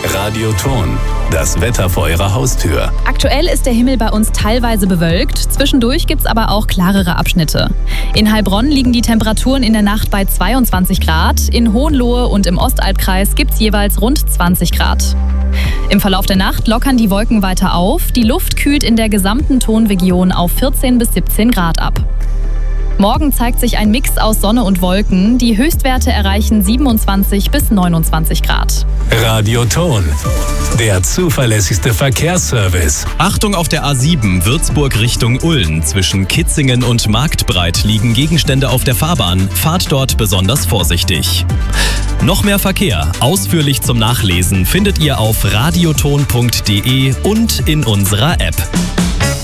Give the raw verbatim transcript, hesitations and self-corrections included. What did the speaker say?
Radioton, das Wetter vor Ihrer Haustür. Aktuell ist der Himmel bei uns teilweise bewölkt. Zwischendurch gibt es aber auch klarere Abschnitte. In Heilbronn liegen die Temperaturen in der Nacht bei zweiundzwanzig Grad. In Hohenlohe und im Ostalbkreis gibt es jeweils rund zwanzig Grad. Im Verlauf der Nacht lockern die Wolken weiter auf. Die Luft kühlt in der gesamten Tonregion auf vierzehn bis siebzehn Grad ab. Morgen zeigt sich ein Mix aus Sonne und Wolken. Die Höchstwerte erreichen siebenundzwanzig bis neunundzwanzig Grad. Radioton, der zuverlässigste Verkehrsservice. Achtung auf der A sieben, Würzburg Richtung Ulm. Zwischen Kitzingen und Marktbreit liegen Gegenstände auf der Fahrbahn. Fahrt dort besonders vorsichtig. Noch mehr Verkehr, ausführlich zum Nachlesen, findet ihr auf radioton punkt de und in unserer App.